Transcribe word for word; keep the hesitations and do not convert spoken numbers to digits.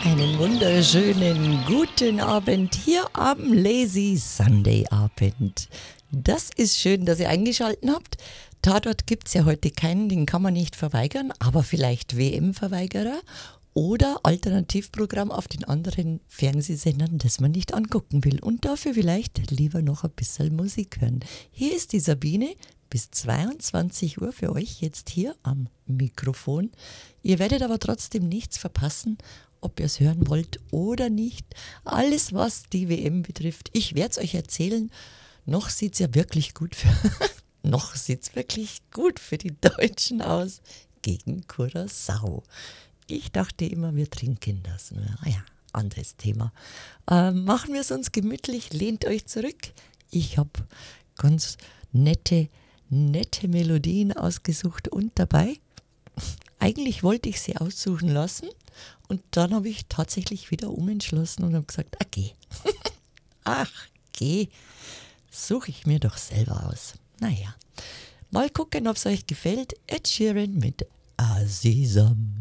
Einen wunderschönen guten Abend hier am Lazy Sunday Abend. Das ist schön, dass ihr eingeschaltet habt. Tatort gibt es ja heute keinen, den kann man nicht verweigern, aber vielleicht W M-Verweigerer oder Alternativprogramm auf den anderen Fernsehsendern, das man nicht angucken will und dafür vielleicht lieber noch ein bisschen Musik hören. Hier ist die Sabine bis zweiundzwanzig Uhr für euch jetzt hier am Mikrofon. Ihr werdet aber trotzdem nichts verpassen, ob ihr es hören wollt oder nicht. Alles, was die W M betrifft, ich werde es euch erzählen. Noch sieht es ja wirklich gut für, noch sieht's wirklich gut für die Deutschen aus gegen Curaçao. Ich dachte immer, wir trinken das. Naja, anderes Thema. Ähm, machen wir es uns gemütlich, lehnt euch zurück. Ich habe ganz nette, nette Melodien ausgesucht und dabei. Eigentlich wollte ich sie aussuchen lassen und dann habe ich tatsächlich wieder umentschlossen und habe gesagt, ach geh. Ach geh, suche ich mir doch selber aus. Naja, mal gucken, ob es euch gefällt. Ed Sheeran mit Azizam.